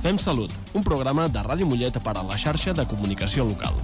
Fem Salut, un programa de Ràdio Mollet per a la xarxa de comunicació local.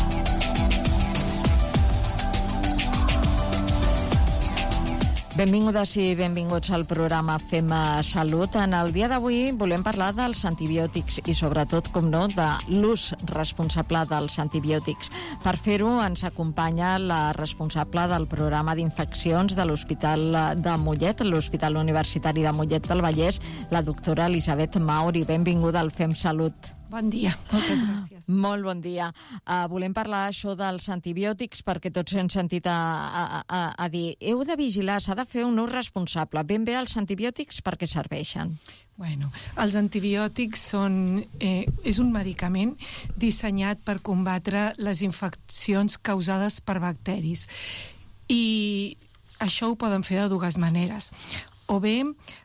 Benvingudes i benvinguts al programa Fem Salut. En el dia d'avui volem parlar dels antibiòtics i sobretot, com no, de l'ús responsable dels antibiòtics. Per fer-ho ens acompanya la responsable del programa d'infeccions de l'Hospital de Mollet, l'Hospital Universitari de Mollet del Vallès, la doctora Elisabet Mauri. Benvinguda al Fem Salut. Bon dia, moltes gràcies. Molt bon dia. Volem parlar això dels antibiòtics perquè tots hem sentit a dir heu de vigilar, s'ha de fer un ús responsable. Ben bé els antibiòtics per què serveixen? Bueno, els antibiòtics és un medicament dissenyat per combatre les infeccions causades per bacteris. I això ho poden fer de dues maneres. O bé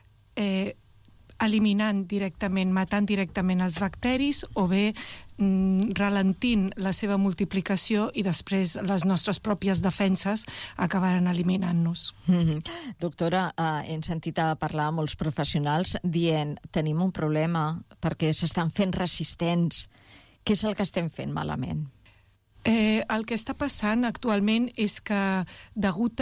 eliminant directament, matant directament els bacteris, o bé ralentint la seva multiplicació i després les nostres pròpies defenses acabaran eliminant-nos. Doctora, hem sentit a parlar amb molts professionals dient tenim un problema perquè s'estan fent resistents. Què és el que estem fent malament? El que està passant actualment és que, degut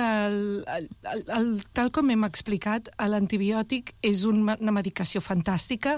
tal com hem explicat, l'antibiòtic és una medicació fantàstica.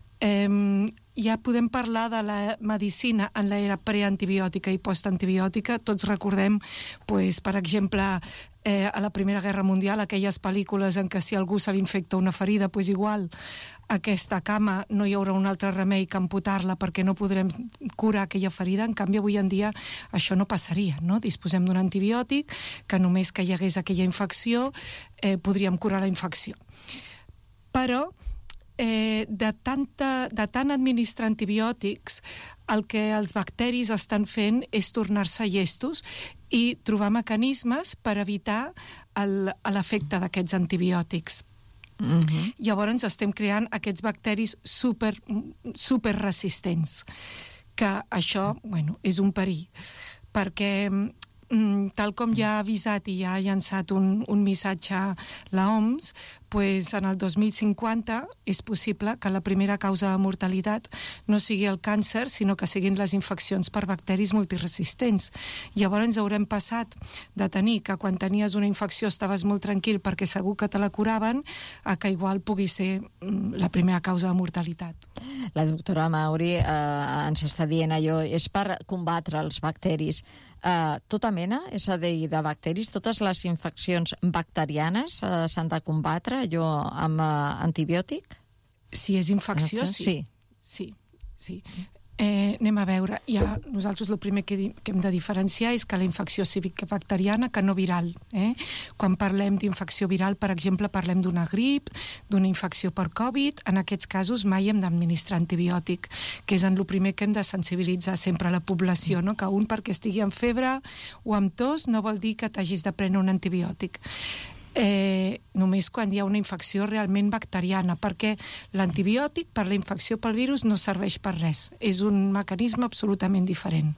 Ja podem parlar de la medicina en l'era preantibiòtica i postantibiòtica. Tots recordem, per exemple, a la Primera Guerra Mundial, aquelles pel·lícules en què si algú se li infecta una ferida, igual aquesta cama no hi haurà un altre remei que amputar-la perquè no podrem curar aquella ferida. En canvi, avui en dia això no passaria, no? Disposem d'un antibiòtic que només que hi hagués aquella infecció podríem curar la infecció. Però de tant administrar antibiòtics, el que els bacteris estan fent és tornar-se llestos i trobar mecanismes per evitar l'efecte d'aquests antibiòtics. Llavors estem creant aquests bacteris super resistents, que això és un perill, perquè tal com ja ha avisat i ja ha llançat un missatge l'OMS, en el 2050 és possible que la primera causa de mortalitat no sigui el càncer, sinó que siguin les infeccions per bacteris multiresistents. Llavors haurem passat de tenir que quan tenies una infecció estaves molt tranquil perquè segur que te la curaven, a que igual pugui ser la primera causa de mortalitat. La doctora Mauri ens està dient allò, és per combatre els bacteris. Tota mena, és a dir, de bacteris, totes les infeccions bacterianes s'han de combatre allò amb antibiòtic? Si és infecció, sí. Sí. Anem a veure. Nosaltres el primer que hem de diferenciar és que la infecció sigui bacteriana que no viral. Quan parlem d'infecció viral, per exemple, parlem d'una grip, d'una infecció per Covid. En aquests casos mai hem d'administrar antibiòtic, que és en el primer que hem de sensibilitzar sempre a la població, no? Que perquè estigui amb febre o amb tos no vol dir que t'hagis de prendre un antibiòtic. Només quan hi ha una infecció realment bacteriana, perquè l'antibiòtic per la infecció pel virus no serveix per res, és un mecanisme absolutament diferent.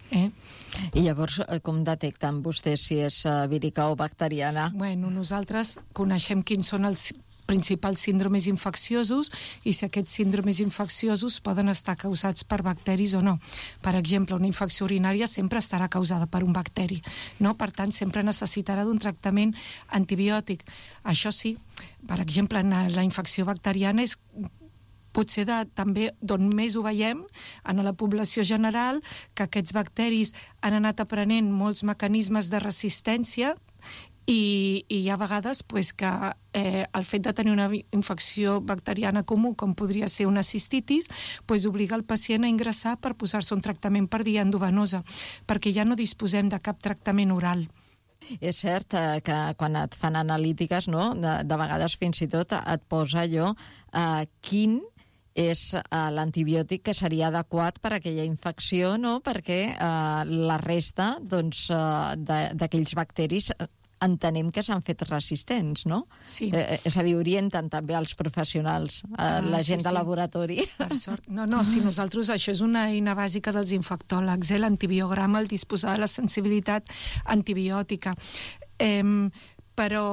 I llavors com detecten vostès si és vírica o bacteriana? Nosaltres coneixem quins són els principals síndromes infecciosos i si aquests síndromes infecciosos poden estar causats per bacteris o no. Per exemple, una infecció urinària sempre estarà causada per un bacteri, no? Per tant, sempre necessitarà d'un tractament antibiòtic. Això sí, per exemple, la infecció bacteriana és potser també d'on més ho veiem en la població general, que aquests bacteris han anat aprenent molts mecanismes de resistència i hi ha vegades que el fet de tenir una infecció bacteriana comú, com podria ser una cistitis, obliga el pacient a ingressar per posar-se un tractament per via endovenosa, perquè ja no disposem de cap tractament oral. És cert que quan et fan analítiques, no? De vegades fins i tot et posa allò quin és l'antibiòtic que seria adequat per a aquella infecció, no? Perquè la resta d'aquells bacteris entenem que s'han fet resistents, no? Sí. És a dir, orienten també els professionals, la gent de laboratori. Per sort. No, si nosaltres, això és una eina bàsica dels infectòlegs, l'antibiograma, el disposar de la sensibilitat antibiòtica. Però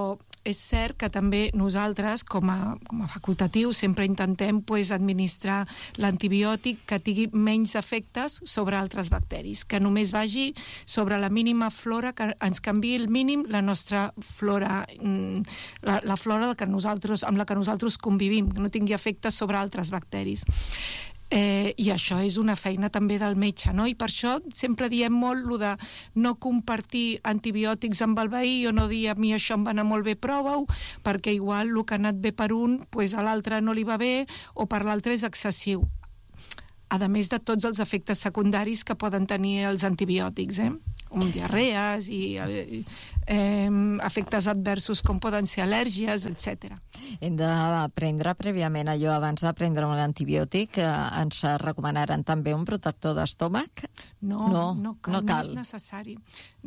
és cert que també nosaltres, com a facultatiu, sempre intentem administrar l'antibiòtic que tingui menys efectes sobre altres bacteris, que només vagi sobre la mínima flora, que ens canviï el mínim la nostra flora, la flora amb la que nosaltres convivim, que no tingui efectes sobre altres bacteris. I això és una feina també del metge, no? I per això sempre diem molt lo de no compartir antibiòtics amb el veí o no dir a mi això em va anar molt bé, prova-ho, perquè igual el que ha anat bé per un, a l'altre no li va bé o per l'altre és excessiu. A més de tots els efectes secundaris que poden tenir els antibiòtics, diarrees i efectes adversos com poden ser al·lèrgies, etc. Hem de prendre prèviament allò, abans de prendre un antibiòtic, ens recomanaran també un protector d'estómac? No cal. No és necessari.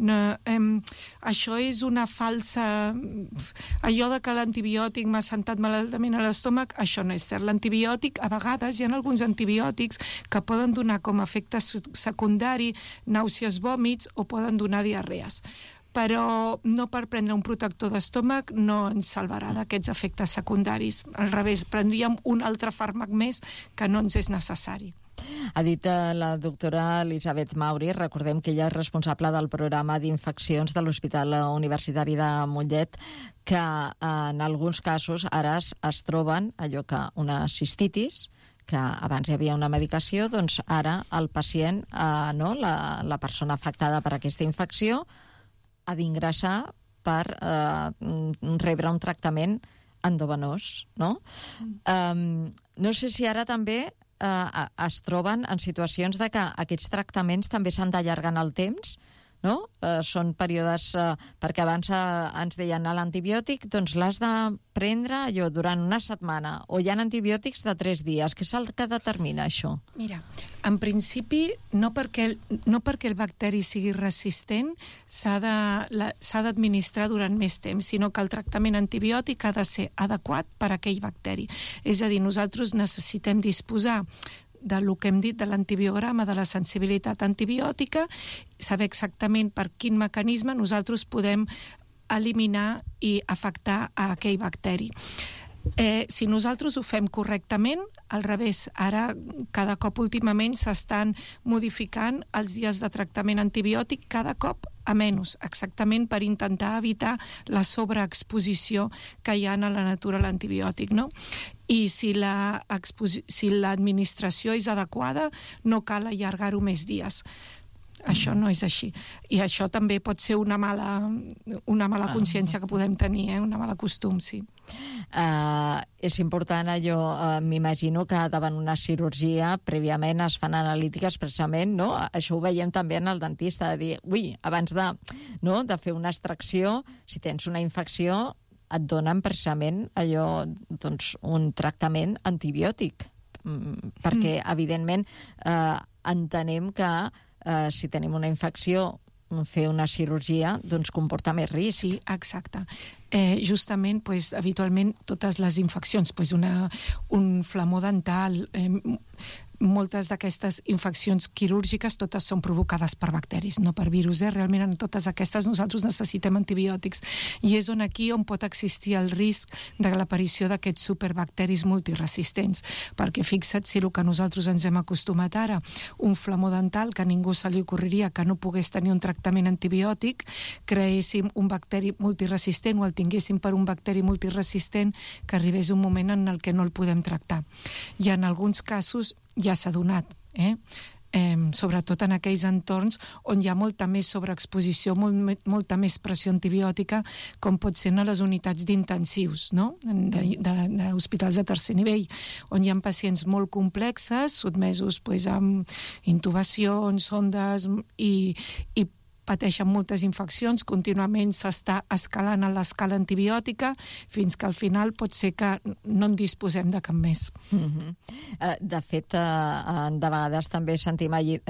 Això és una falsa... Allò de que l'antibiòtic m'ha sentat malament a l'estómac, això no és cert. L'antibiòtic, a vegades hi ha alguns antibiòtics que poden donar com a efecte secundari nàusees, vòmits o poden donar diarrees. Però no per prendre un protector d'estómac no ens salvarà d'aquests efectes secundaris. Al revés, prendríem un altre fàrmac més que no ens és necessari. Ha dit la doctora Elisabet Mauri, recordem que ella és responsable del programa d'infeccions de l'Hospital Universitari de Mollet, que en alguns casos ara es troben allò que una cistitis, que abans hi havia una medicació, doncs ara el pacient, la persona afectada per aquesta infecció, ha d'ingressar per rebre un tractament endovenós, no? No sé si ara també es troben en situacions de que aquests tractaments també s'han d'allargar en el temps, no? Són períodes, perquè abans ens deien l'antibiòtic, doncs l'has de prendre allò durant una setmana, o hi ha antibiòtics de 3 dies. Què és el que determina això? Mira, en principi, no perquè el bacteri sigui resistent s'ha d'administrar durant més temps, sinó que el tractament antibiòtic ha de ser adequat per a aquell bacteri. És a dir, nosaltres necessitem disposar del que hem dit de l'antibiograma, de la sensibilitat antibiòtica, saber exactament per quin mecanisme nosaltres podem eliminar i afectar a aquell bacteri. Si nosaltres ho fem correctament, al revés, ara cada cop últimament s'estan modificant els dies de tractament antibiòtic cada cop a menys, exactament per intentar evitar la sobreexposició que hi ha a la natura a l'antibiòtic, no? I si l'administració és adequada, no cal allargar-ho més dies. Això no és així. I això també pot ser una mala consciència que podem tenir, un mal costum, sí. És important allò, m'imagino que davant una cirurgia prèviament es fan analítiques precisament, no? Això ho veiem també en el dentista, de dir, abans de fer una extracció, si tens una infecció, et donen precisament allò, doncs, un tractament antibiòtic, perquè evidentment entenem que si tenim una infecció, fer una cirurgia doncs comporta més risc. Sí, exacte. Justament, habitualment, totes les infeccions, un flamó dental, moltes d'aquestes infeccions quirúrgiques totes són provocades per bacteris, no per virus. Realment en totes aquestes nosaltres necessitem antibiòtics i és aquí on pot existir el risc de l'aparició d'aquests superbacteris multiresistents, perquè fixa't si el que nosaltres ens hem acostumat ara, un flamó dental que a ningú se li ocorreria que no pogués tenir un tractament antibiòtic, creéssim un bacteri multiresistent o el tinguéssim per un bacteri multiresistent, que arribés un moment en el que no el podem tractar. I en alguns casos ja s'ha donat, sobretot en aquells entorns on hi ha molta més sobreexposició, molta més pressió antibiòtica, com pot ser a les unitats d'intensius, no? D'hospitals de tercer nivell, on hi ha pacients molt complexes, sotmesos amb intubacions, sondes i pateixen moltes infeccions, contínuament s'està escalant a l'escala antibiòtica fins que al final pot ser que no en disposem de cap més. De fet, de vegades també sentim allí,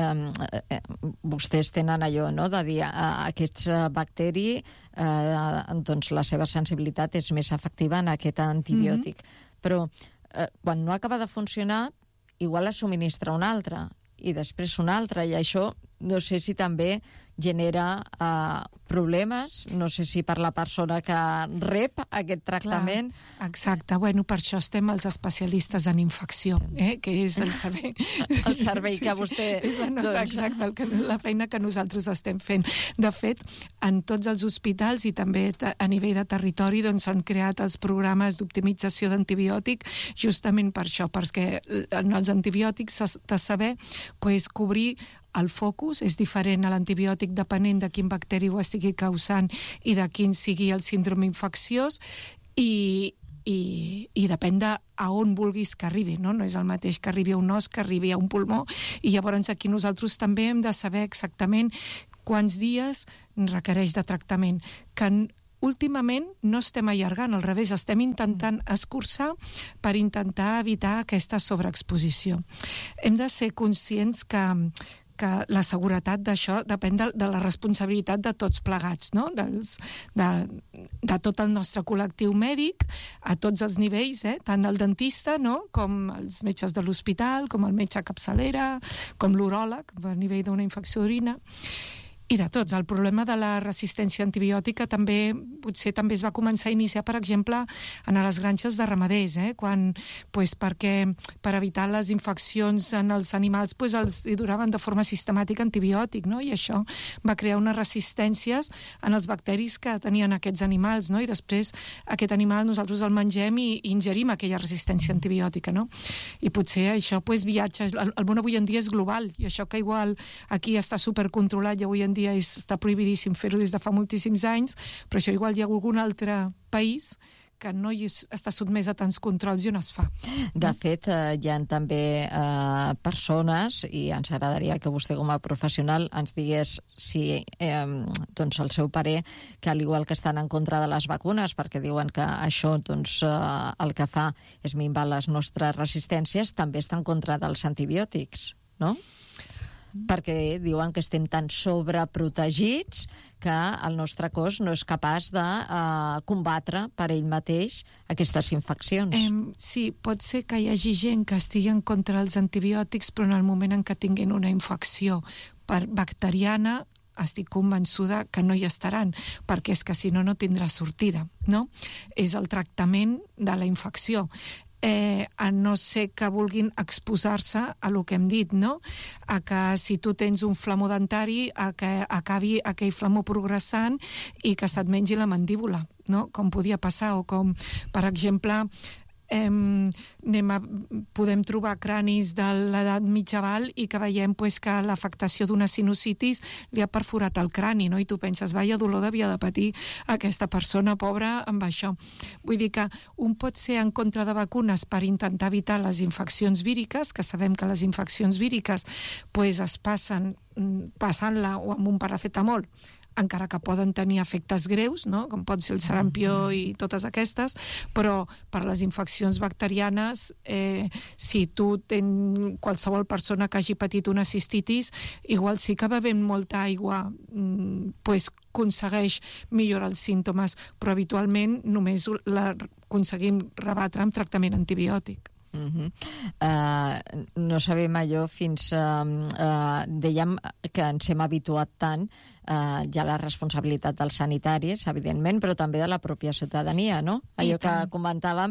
vostès tenen allò, no?, de dir aquests bacteris, doncs la seva sensibilitat és més efectiva en aquest antibiòtic. Però quan no acaba de funcionar, igual es subministra un altre i després un altre, i això no sé si també genera problemes, no sé si per la persona que rep aquest tractament. Clar, exacte, bueno, per això estem els especialistes en infecció, que és el saber... El servei que vostè... És la nostra, exacte, la feina que nosaltres estem fent. De fet, en tots els hospitals i també a nivell de territori s'han creat els programes d'optimització d'antibiòtic justament per això, perquè en els antibiòtics s'ha de saber cobrir el focus, és diferent a l'antibiòtic depenent de quin bacteri ho estigui causant i de quin sigui el síndrome infecciós i depèn de a on vulguis que arribi, no? No és el mateix que arribi a un os que arribi a un pulmó, i llavors aquí nosaltres també hem de saber exactament quants dies requereix de tractament, que últimament no estem allargant, al revés, estem intentant escurçar per intentar evitar aquesta sobreexposició. Hem de ser conscients que la seguretat d'això depèn de la responsabilitat de tots plegats, no? De tot el nostre col·lectiu mèdic, a tots els nivells, tant el dentista, no? Com els metges de l'hospital, com el metge capçalera, com l'uròleg, a nivell d'una infecció d'orina, i de tots. El problema de la resistència antibiòtica potser també es va començar a iniciar, per exemple, en les granges de ramaders, perquè per evitar les infeccions en els animals els donaven de forma sistemàtica antibiòtic, no? I això va crear unes resistències en els bacteris que tenien aquests animals, no? I després aquest animal nosaltres el mengem i ingerim aquella resistència antibiòtica, no? I potser això viatja. El món avui en dia és global, i això que igual aquí està supercontrolat i avui en dia està prohibidíssim fer-ho des de fa moltíssims anys, però això igual hi ha algun altre país que no està sotmès a tants controls i on es fa. De fet, hi ha també persones, i ens agradaria que vostè com a professional ens digués si el seu parer, que al igual que estan en contra de les vacunes, perquè diuen que això el que fa és minvar les nostres resistències, també està en contra dels antibiòtics, no? Perquè diuen que estem tan sobreprotegits que el nostre cos no és capaç de combatre per ell mateix aquestes infeccions. Sí, pot ser que hi hagi gent que estigui en contra dels antibiòtics, però en el moment en què tinguin una infecció bacteriana, estic convençuda que no hi estaran, perquè és que si no, no tindrà sortida, no? És el tractament de la infecció. A no ser que vulguin exposar-se a lo que hem dit, no? A que si tu tens un flamó dentari, a que acabi aquell flamó progressant i que se't mengi la mandíbula, no? Com podia passar, o com, per exemple, podem trobar cranis de l'edat mitjaval i que veiem que l'afectació d'una sinusitis li ha perforat el crani, no? I tu penses, vaja dolor devia de patir aquesta persona pobra amb això. Vull dir que un pot ser en contra de vacunes per intentar evitar les infeccions víriques, que sabem que les infeccions víriques es passen passant-la o amb un paracetamol, encara que poden tenir efectes greus, no? Com pot ser el sarampió i totes aquestes, però per les infeccions bacterianes, si tu tens qualsevol persona que hagi patit una cistitis, igual sí que bevent molta aigua aconsegueix millorar els símptomes, però habitualment només l'aconseguim rebatre amb tractament antibiòtic. No sabem allò fins... dèiem que ens hem habituat tant ja la responsabilitat dels sanitaris, evidentment, però també de la pròpia ciutadania, no? Allò que comentàvem,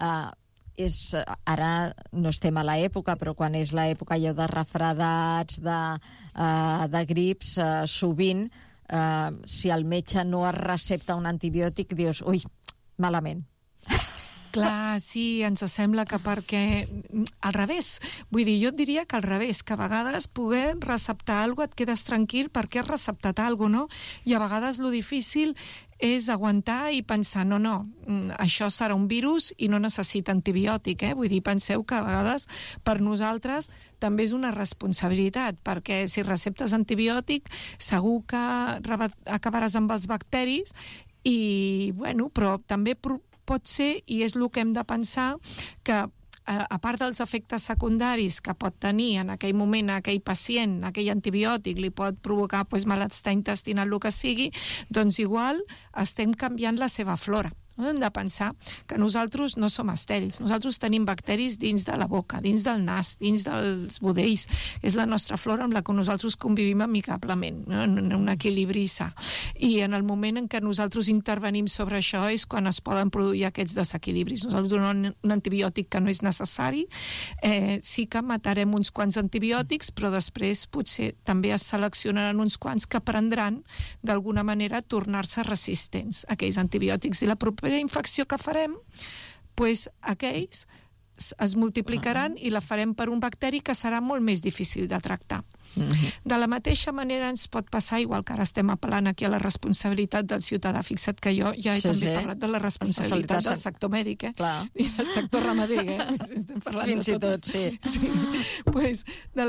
ara no estem a l'època, però quan és l'època allò de refredats, de grips, sovint, si el metge no es recepta un antibiòtic, dius, ui, malament. Clar, sí, ens sembla que perquè... Al revés. Vull dir, jo et diria que al revés, que a vegades poder receptar alguna cosa et quedes tranquil perquè has receptat alguna cosa, no? I a vegades lo difícil és aguantar i pensar, no, això serà un virus i no necessita antibiòtic, Vull dir, penseu que a vegades per nosaltres també és una responsabilitat, perquè si receptes antibiòtic segur que acabaràs amb els bacteris i, bueno, però també pot ser, i és el que hem de pensar, que a part dels efectes secundaris que pot tenir en aquell moment aquell pacient, aquell antibiòtic li pot provocar malestar intestinal, el que sigui, doncs igual estem canviant la seva flora. No? Hem de pensar que nosaltres no som estèrils, nosaltres tenim bacteris dins de la boca, dins del nas, dins dels budells, és la nostra flora amb la que nosaltres convivim amigablement, no? En un equilibri sa. I en el moment en què nosaltres intervenim sobre això és quan es poden produir aquests desequilibris. Nosaltres donem un antibiòtic que no és necessari, sí que matarem uns quants antibiòtics, però després potser també es seleccionaran uns quants que prendran d'alguna manera tornar-se resistents a aquells antibiòtics. I la propera infecció que farem, doncs aquells es multiplicaran i la farem per un bacteri que serà molt més difícil de tractar. De la mateixa manera ens pot passar, igual que ara estem apel·lant aquí a la responsabilitat del ciutadà. Fixa't que jo ja he també parlat de la responsabilitat del sector mèdic i del sector ramader. Estem parlant fins i tot, sí. Pues,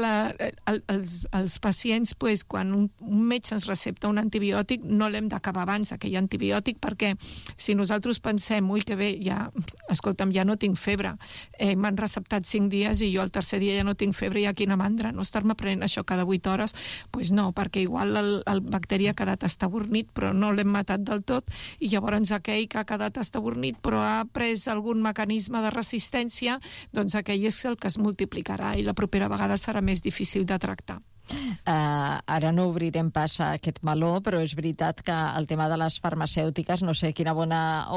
els pacients, pues, quan un metge ens recepta un antibiòtic, no l'hem d'acabar abans, aquell antibiòtic, perquè si nosaltres pensem, ui, que bé, ja, escolta'm, ja no tinc febre, m'han receptat 5 dies i jo el tercer dia ja no tinc febre, i ja quina mandra, no estar-me prenent això cada 8 hores, doncs no, perquè igual el bacteri ha quedat estabornit però no l'hem matat del tot, i llavors aquell que ha quedat estabornit però ha pres algun mecanisme de resistència, doncs aquell és el que es multiplicarà i la propera vegada serà més difícil de tractar. Ara no obrirem pas a aquest meló, però és veritat que el tema de les farmacèutiques, no sé quina bona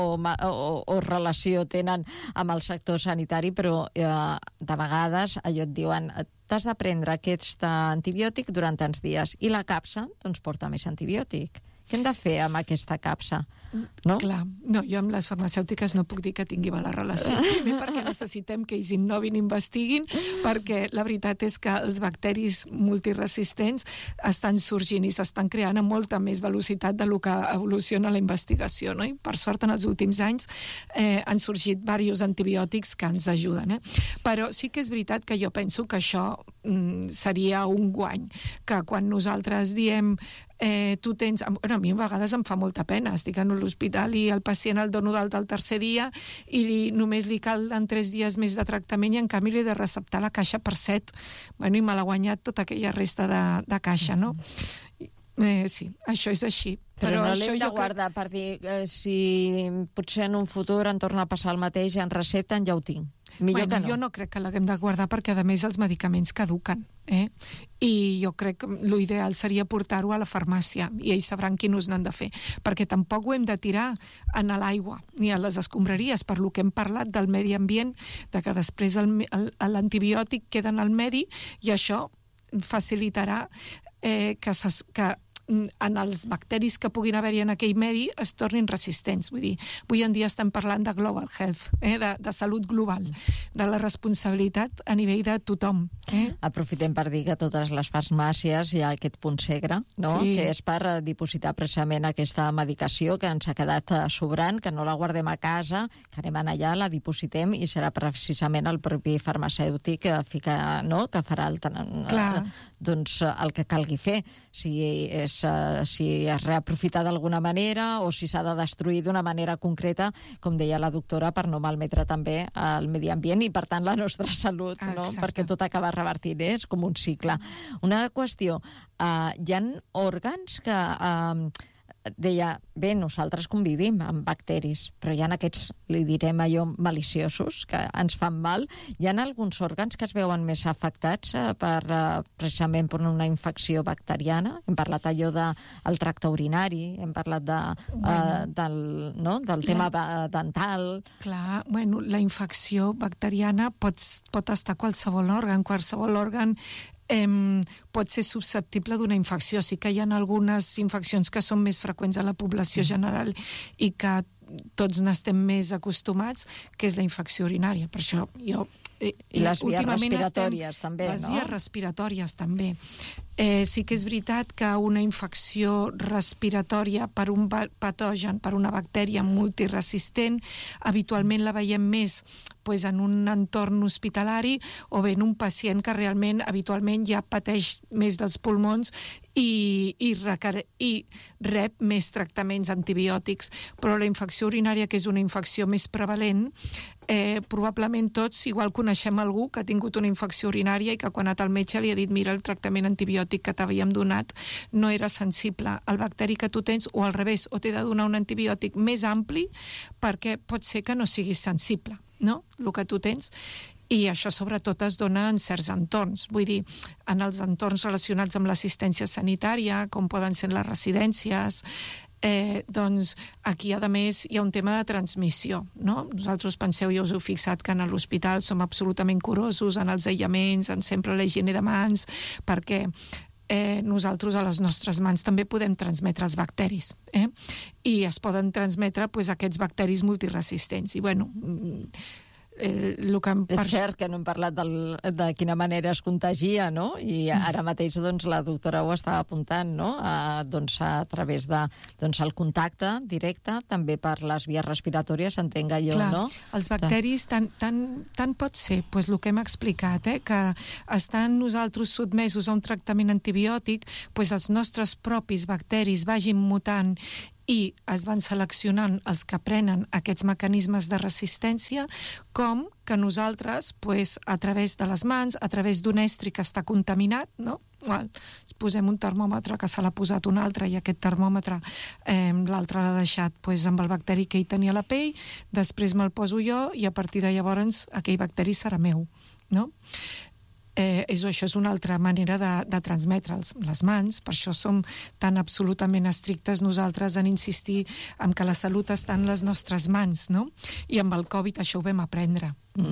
o relació tenen amb el sector sanitari, però de vegades allò et diuen t'has de prendre aquest antibiòtic durant tants dies i la capsa doncs porta més antibiòtic. Què hem de fer amb aquesta capsa? No? Clar, no, jo amb les farmacèutiques no puc dir que tingui mala relació. Primer perquè necessitem que ells innovin, investiguin, perquè la veritat és que els bacteris multiresistents estan sorgint i s'estan creant a molta més velocitat del que evoluciona la investigació, no? I per sort en els últims anys han sorgit diversos antibiòtics que ens ajuden. Però sí que és veritat que jo penso que això seria un guany, que quan nosaltres diem tu tens... Bueno, a mi a vegades em fa molta pena, estic en l'hospital i el pacient el dono d'alta el tercer dia i només li calen 3 dies més de tractament i en canvi li he de receptar la caixa per 7. Bueno, i me l'ha guanyat tota aquella resta de caixa, no? Sí, això és així. Però no l'hem de guardar per dir si potser en un futur en torna a passar el mateix i en recepten, ja ho tinc. Millor que no. Jo no crec que l'haguem de guardar perquè a més els medicaments caduquen. I jo crec que l'ideal seria portar-ho a la farmàcia i ells sabran quin ús n'han de fer, perquè tampoc ho hem de tirar a l'aigua ni a les escombraries, per lo que hem parlat del medi ambient, de que després l'antibiòtic queda en el medi i això facilitarà que en els bacteris que puguin haver-hi en aquell medi es tornin resistents. Vull dir, avui en dia estem parlant de global health, de salut global, de la responsabilitat a nivell de tothom. Aprofitem per dir que a totes les farmàcies hi ha aquest punt segre, no? Sí. Que és per dipositar precisament aquesta medicació que ens ha quedat sobrant, que no la guardem a casa, que anem allà, la dipositem i serà precisament el propi farmacèutic que farà el que calgui fer. Si es reaprofita d'alguna manera o si s'ha de destruir d'una manera concreta, com deia la doctora, per no malmetre també el medi ambient i, per tant, la nostra salut, no? Perquè tot acaba revertint, és com un cicle. Una qüestió, hi ha òrgans que... Deia, bé, nosaltres convivim amb bacteris, però hi ha aquests, li direm allò, maliciosos, que ens fan mal. Hi ha alguns òrgans que es veuen més afectats precisament per una infecció bacteriana. Hem parlat allò del tracte urinari, hem parlat del tema dental. Clar, bueno, la infecció bacteriana pot estar a qualsevol òrgan pot ser susceptible d'una infecció. Sí que hi ha algunes infeccions que són més freqüents a la població general i que tots n'estem més acostumats, que és la infecció urinària. Per això jo... I les vies respiratòries també, no? Les vies respiratòries també. Sí que és veritat que una infecció respiratòria per un patogen, per una bactèria multiresistent, habitualment la veiem més en un entorn hospitalari o bé en un pacient que realment habitualment ja pateix més dels pulmons i rep més tractaments antibiòtics. Però la infecció urinària, que és una infecció més prevalent, probablement tots igual coneixem algú que ha tingut una infecció urinària i que quan ha anat al metge li ha dit mira, el tractament antibiòtic que t'havíem donat no era sensible al bacteri que tu tens, o al revés, o t'he de donar un antibiòtic més ampli perquè pot ser que no siguis sensible, no?, el que tu tens. I això sobretot es dona en certs entorns, vull dir, en els entorns relacionats amb l'assistència sanitària, com poden ser les residències. Doncs aquí, a més, hi ha un tema de transmissió, no? Vosaltres penseu, ja us heu fixat que en l'hospital som absolutament curosos en els aïllaments, en sempre la higiene de mans, perquè nosaltres a les nostres mans també podem transmetre els bacteris, i es poden transmetre aquests bacteris multiresistents. I bueno, és cert que no hem parlat de quina manera es contagia, no? I ara mateix la doctora ho estava apuntant, no? A través del contacte directe, també per les vies respiratòries, entenc jo, clar, no? Els bacteris, tant pot ser, el que hem explicat, que estan nosaltres sotmesos a un tractament antibiòtic, els nostres propis bacteris vagin mutant i es van seleccionant els que prenen aquests mecanismes de resistència, com que nosaltres, a través de les mans, a través d'un estri que està contaminat, no? Posem un termòmetre que se l'ha posat un altre i aquest termòmetre l'altre l'ha deixat amb el bacteri que hi tenia a la pell, després me'l poso jo i a partir de llavors aquell bacteri serà meu, no? Això és una altra manera de transmetre les mans. Per això som tan absolutament estrictes nosaltres en insistir en que la salut està en les nostres mans, no? I amb el Covid això ho vam aprendre.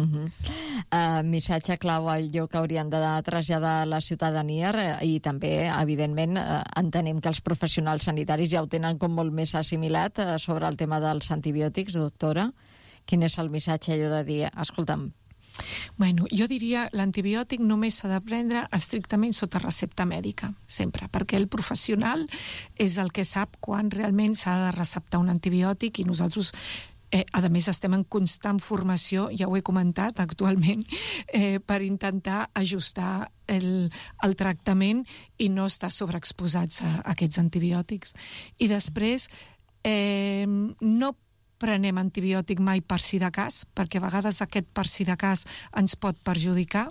Missatge clau, allò que haurien de traslladar a la ciutadania, i també, evidentment, entenem que els professionals sanitaris ja ho tenen com molt més assimilat sobre el tema dels antibiòtics, doctora. Quin és el missatge allò de dir, escolta'm, Bueno, jo diria l'antibiòtic només s'ha de prendre estrictament sota recepta mèdica, sempre, perquè el professional és el que sap quan realment s'ha de receptar un antibiòtic i nosaltres, a més, estem en constant formació, ja ho he comentat actualment, per intentar ajustar el tractament i no estar sobreexposats a aquests antibiòtics. I després, no prenem antibiòtic mai per si de cas, perquè a vegades aquest per si de cas ens pot perjudicar,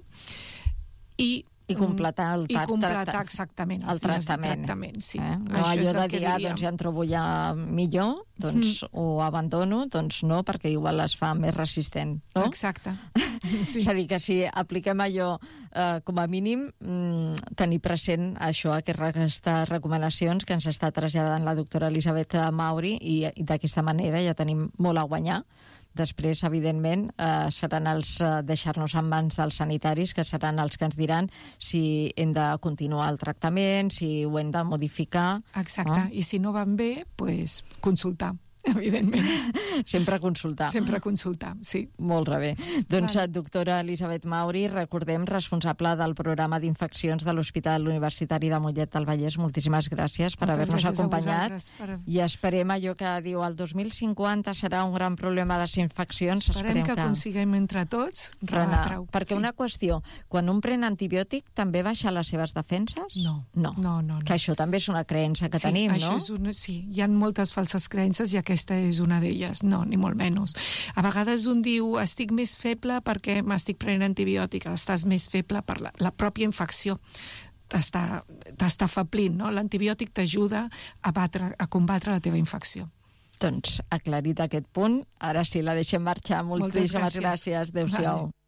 i completar exactament el tractament. Sí. No allò de dir, doncs ja em trobo ja millor, doncs ho abandono, doncs no, perquè igual es fa més resistent, no? Exacte. Sí. És a dir, que si apliquem allò com a mínim, tenir present això, aquestes recomanacions que ens està traslladant la doctora Elisabet Mauri, i d'aquesta manera ja tenim molt a guanyar. Després, evidentment, seran els deixar-nos en mans dels sanitaris, que seran els que ens diran si hem de continuar el tractament, si ho hem de modificar. Exacte, i si no van bé, doncs consultar, evidentment. Sempre consultar. Sempre consultar, sí. Molt bé. Doncs, doctora Elisabet Mauri, recordem, responsable del programa d'infeccions de l'Hospital Universitari de Mollet del Vallès, moltíssimes gràcies per haver-nos acompanyat. I esperem allò que diu el 2050 serà un gran problema de les infeccions. Esperem que aconseguim entre tots rebatre-ho. Perquè una qüestió, quan un pren antibiòtic també baixa les seves defenses? No. Que això també és una creença que tenim, no? Sí, hi ha moltes falses creences i aquesta és una d'elles. No, ni molt menys. A vegades un diu, estic més feble perquè m'estic prenent antibiòtic, estàs més feble per la pròpia infecció. T'està afeblint, no? L'antibiòtic t'ajuda a combatre la teva infecció. Doncs, aclarit aquest punt, ara sí la deixem marxar. Moltíssimes gràcies. Adéu-siau.